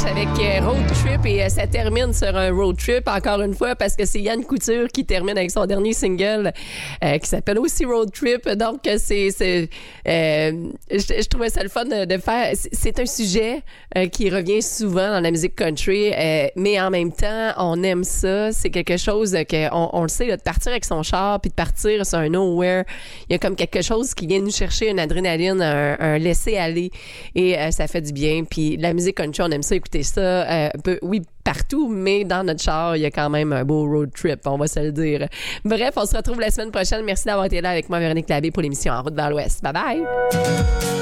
avec Road Trip et ça termine sur un road trip encore une fois parce que c'est Yann Couture qui termine avec son dernier single qui s'appelle aussi Road Trip. Donc je trouvais ça le fun de faire. C'est un sujet qui revient souvent dans la musique country, mais en même temps on aime ça. C'est quelque chose que on le sait là, de partir avec son char puis de partir sur un nowhere. Il y a comme quelque chose qui vient nous chercher une adrénaline, un laisser aller et ça fait du bien. Puis la musique country, on aime ça, écouter ça un peu, oui, partout, mais dans notre char, il y a quand même un beau road trip, on va se le dire. Bref, on se retrouve la semaine prochaine. Merci d'avoir été là avec moi, Véronique Labbé, pour l'émission En route vers l'Ouest. Bye bye!